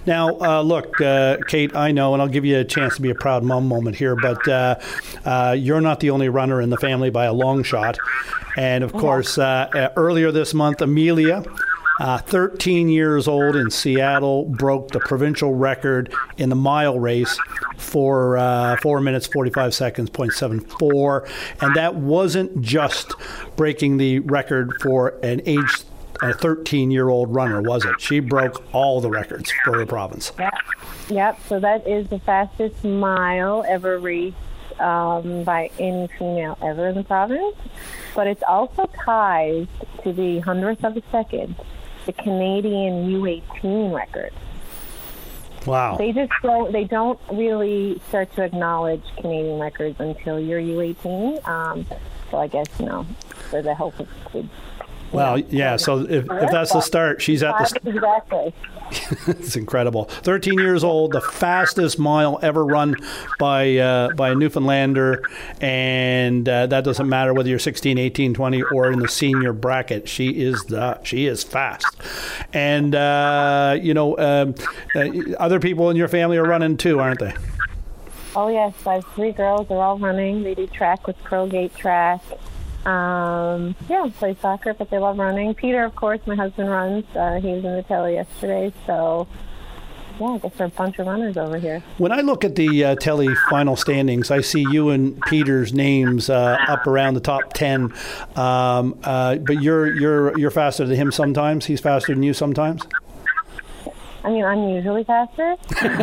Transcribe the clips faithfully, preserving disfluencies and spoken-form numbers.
Now, uh, look, uh, Kate, I know, and I'll give you a chance to be a proud mom moment here, but uh, uh, you're not the only runner in the family by a long shot. And, of course, uh, earlier this month, Amelia, uh, thirteen years old in Seattle, broke the provincial record in the mile race for uh, four minutes, forty-five seconds, point seven four. And that wasn't just breaking the record for an age a thirteen-year-old runner, was it? She broke all the records for the province. Yep. Yep. So that is the fastest mile ever raced um, by any female ever in the province. But it's also tied to the hundredth of a second, the Canadian U eighteen record. Wow. They just don't, they don't really start to acknowledge Canadian records until you're U eighteen. Um, so I guess, you know, for the health of kids. Well, yeah, so if, if that's the start, she's at the start. Exactly. It's incredible. thirteen years old, the fastest mile ever run by uh, by a Newfoundlander, and uh, that doesn't matter whether you're sixteen, eighteen, twenty, or in the senior bracket. She is the she is fast. And, uh, you know, um, uh, other people in your family are running too, aren't they? Oh, yes. I have three girls. They're all running. They do track with Crowgate Track. Um, yeah, play soccer, but they love running. Peter, of course, my husband runs. Uh, he was in the telly yesterday, so yeah, I guess there are a bunch of runners over here. When I look at the uh, telly final standings, I see you and Peter's names uh, up around the top ten. Um, uh, but you're you're you're faster than him sometimes. He's faster than you sometimes. I mean, I'm usually faster.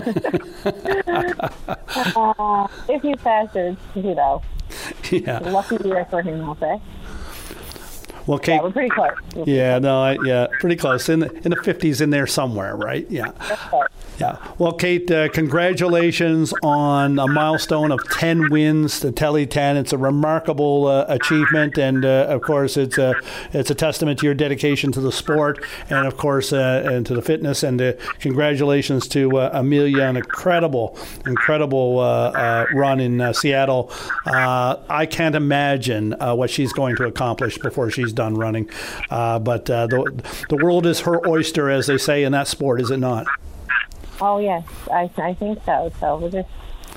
uh, if he's faster, it's, you know. Yeah. Lucky year for him, I'll say. Well, Kate, yeah, we're pretty close. We're yeah, pretty no, I, yeah, pretty close in the in the fifties, in there somewhere, right? Yeah, yeah. Well, Kate, uh, congratulations on a milestone of ten wins, the Telly ten. It's a remarkable uh, achievement, and uh, of course, it's a it's a testament to your dedication to the sport, and of course, uh, and to the fitness. And uh, congratulations to uh, Amelia, an incredible, incredible uh, uh, run in uh, Seattle. Uh, I can't imagine uh, what she's going to accomplish before she's done running, uh, but uh, the the world is her oyster, as they say in that sport, is it not? Oh yes, I I think so. So we're just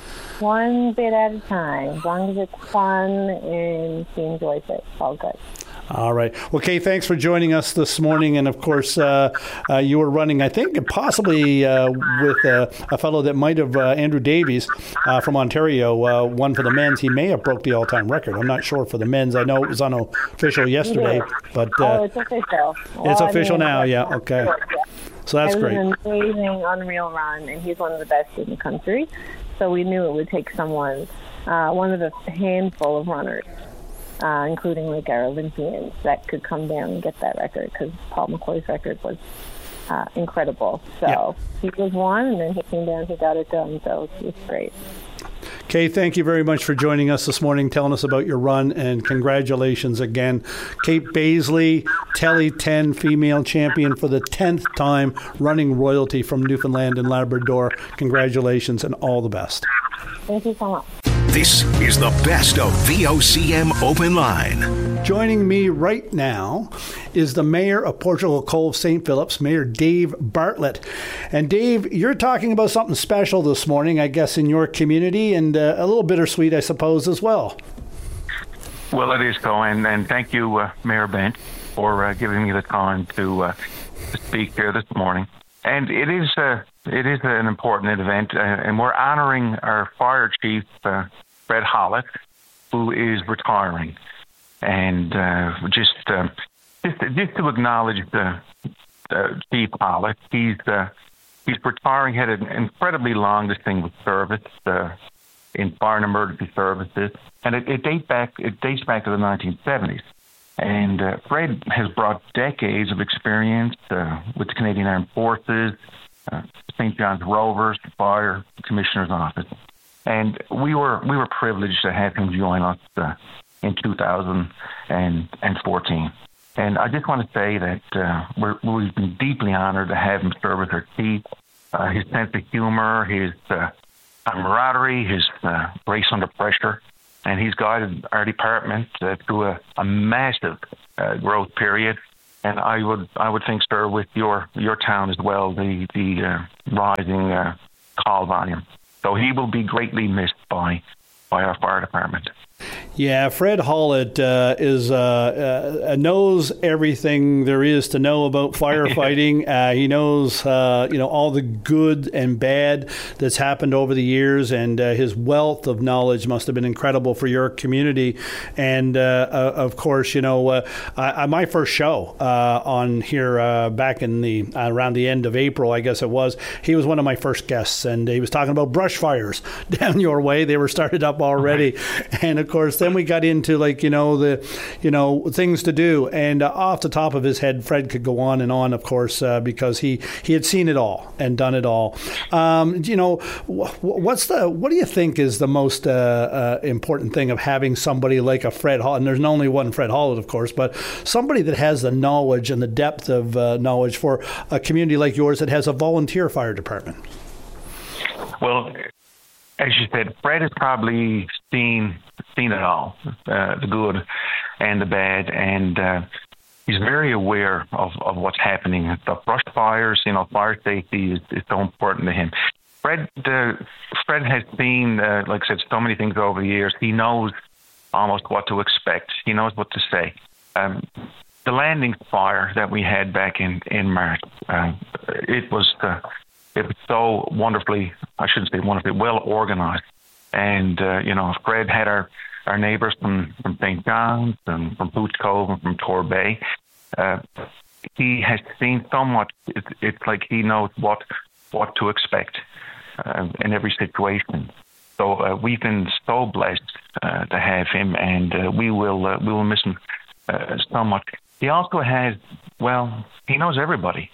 one bit at a time. As long as it's fun and she enjoys it, it's all good. All right. Well, Kay, thanks for joining us this morning. And, of course, uh, uh, you were running, I think, possibly uh, with uh, a fellow that might have, uh, Andrew Davies uh, from Ontario, uh, won for the men's. He may have broke the all-time record. I'm not sure for the men's. I know it was unofficial yesterday. but uh, Oh, it's official. Well, it's I official mean, now, yeah. Okay. Yeah. So that's it was great. an amazing, unreal run, and he's one of the best in the country. So we knew it would take someone, uh, one of the handful of runners, Uh, including like our Olympians, that could come down and get that record, because Paul McCoy's record was uh, incredible. So yeah. He was one, and then he came down, he got it done. So it was great. Kay, thank you very much for joining us this morning, telling us about your run, and congratulations again. Kate Baisley, Telly ten female champion for the tenth time, running royalty from Newfoundland and Labrador. Congratulations and all the best. Thank you so much. This is the best of V O C M Open Line. Joining me right now is the Mayor of Portugal Cove Saint Phillips, Mayor Dave Bartlett. And Dave, you're talking about something special this morning, I guess, in your community, and uh, a little bittersweet, I suppose, as well. Well, it is, Colin, and thank you, uh, Mayor Bench, for uh, giving me the time to, uh, to speak here this morning. And it is uh, it is an important event, uh, and we're honoring our fire chief, uh, Fred Hollett, who is retiring. And uh, just, uh, just just to acknowledge the uh, Chief Hollett, he's uh, he's retiring. He had an incredibly long, distinguished service uh, in fire and emergency services, and it, it dates back it dates back to the nineteen seventies. And uh, Fred has brought decades of experience uh, with the Canadian Armed Forces, uh, Saint John's Rovers, the Fire Commissioner's Office. And we were we were privileged to have him join us uh, in two thousand fourteen. And I just want to say that uh, we're, we've been deeply honored to have him serve as our chief. Uh, his sense of humor, his uh, camaraderie, his uh, grace under pressure. And he's guided our department uh, through a, a massive uh, growth period. and I would I would think, sir, with your your town as well, the the uh, rising uh, call volume. So he will be greatly missed by by our fire department. Yeah, Fred Hollett uh, is uh, uh, knows everything there is to know about firefighting. uh, he knows, uh, you know, all the good and bad that's happened over the years, and uh, his wealth of knowledge must have been incredible for your community. And uh, uh, of course, you know, uh, I, my first show uh, on here uh, back in the uh, around the end of April, I guess it was. He was one of my first guests, and he was talking about brush fires down your way. They were started up already, and of course, then we got into like you know the, you know things to do, and uh, off the top of his head, Fred could go on and on, of course, uh, because he, he had seen it all and done it all. Um, you know, wh- what's the what do you think is the most uh, uh, important thing of having somebody like a Fred Hollett? And there's not only one Fred Hollett, of course, but somebody that has the knowledge and the depth of uh, knowledge for a community like yours that has a volunteer fire department. Well, as you said, Fred has probably seen seen it all, uh, the good and the bad, and uh, he's very aware of, of what's happening. The brush fires, you know, fire safety is, is so important to him. Fred, uh, Fred has seen, uh, like I said, so many things over the years. He knows almost what to expect. He knows what to say. Um, the landing fire that we had back in in March, uh, it was. Uh, It was so wonderfully, I shouldn't say wonderfully, well organized. And, uh, you know, Fred had our, our neighbors from, from Saint John's and from Pooch Cove and from Torbay. Uh, he has seen so much. It, it's like he knows what what to expect uh, in every situation. So uh, we've been so blessed uh, to have him, and uh, we will uh, we will miss him uh, so much. He also has, well, he knows everybody.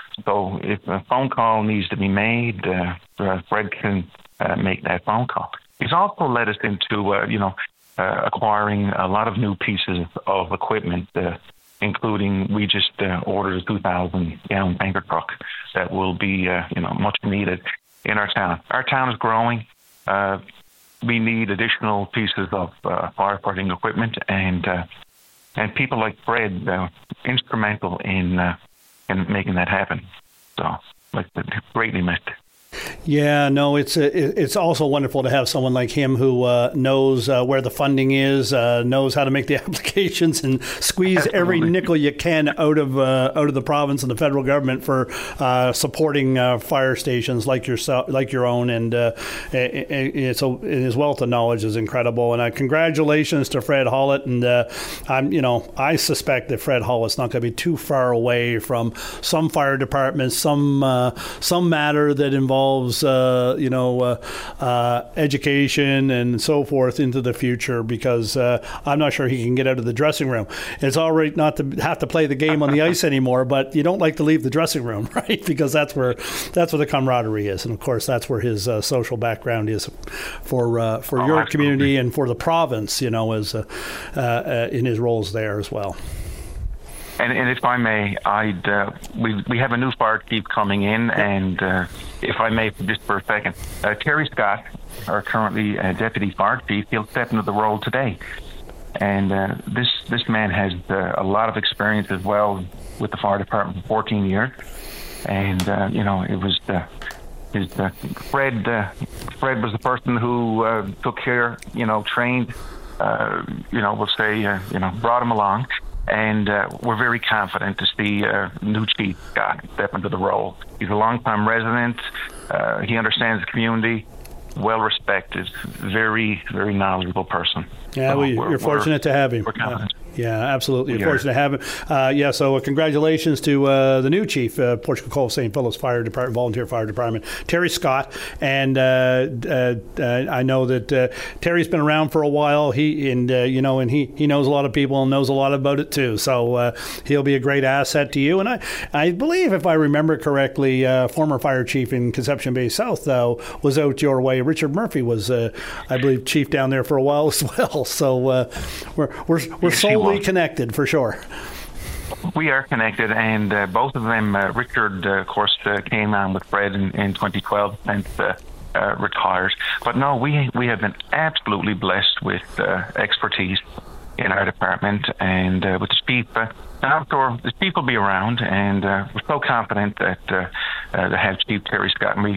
So if a phone call needs to be made, uh, Fred can uh, make that phone call. He's also led us into, uh, you know, uh, acquiring a lot of new pieces of equipment, uh, including we just uh, ordered a two thousand gallon tanker truck that will be, uh, you know, much needed in our town. Our town is growing. Uh, we need additional pieces of uh, firefighting equipment, and uh, and people like Fred, uh, instrumental in. Uh, and making that happen. So, like, greatly missed. Yeah, no, it's a, it's also wonderful to have someone like him who uh, knows uh, where the funding is, uh, knows how to make the applications, and squeeze Absolutely. every nickel you can out of uh, out of the province and the federal government for uh, supporting uh, fire stations like yourself, like your own. And uh, it, it, so his wealth of knowledge is incredible. And uh, congratulations to Fred Hollett. And uh, I'm, you know, I suspect that Fred Hollett's not going to be too far away from some fire departments, some uh, some matter that involves. Uh, you know, uh, uh, education and so forth into the future, because uh, I'm not sure he can get out of the dressing room. It's all right not to have to play the game on the ice anymore, but you don't like to leave the dressing room, right? Because that's where that's where the camaraderie is, and of course that's where his uh, social background is for uh, for oh, your absolutely. community and for the province. You know, as uh, uh, in his roles there as well. And, and if I may, I'd uh, we we have a new fire chief coming in, and uh, if I may, just for a second, uh, Terry Scott, our currently uh, deputy fire chief, he'll step into the role today, and uh, this this man has uh, a lot of experience as well with the fire department for fourteen years, and uh, you know it was uh, his uh, Fred uh, Fred was the person who uh, took care, you know, trained, uh, you know, we'll say, uh, you know, brought him along. And uh, we're very confident to see uh, new chief Scott step into the role. He's a longtime resident. Uh, he understands the community. Well respected. Very, very knowledgeable person. Yeah, so well, you're fortunate to have him. We're confident. Uh, yeah, absolutely. You're we fortunate to have him. Uh, yeah, so uh, congratulations to uh, the new chief, uh, Portugal Cove Saint Philip's Fire Department, Volunteer Fire Department, Terry Scott. And uh, uh, uh, I know that uh, Terry's been around for a while. He and uh, you know, and he, he knows a lot of people and knows a lot about it too. So uh, he'll be a great asset to you. And I, I believe, if I remember correctly, uh, former fire chief in Conception Bay South, though, was out your way. Richard Murphy was, uh, I believe, chief down there for a while as well. So uh, we're we're we're yes, solely connected for sure. We are connected, and uh, both of them, uh, Richard, uh, of course, uh, came on with Fred in, in twenty twelve and uh, uh, retired. But no, we we have been absolutely blessed with uh, expertise in our department, and uh, with the chief, uh, an outdoor, the chief will be around, and uh, we're so confident that uh, uh, the head chief, Terry Scott, and we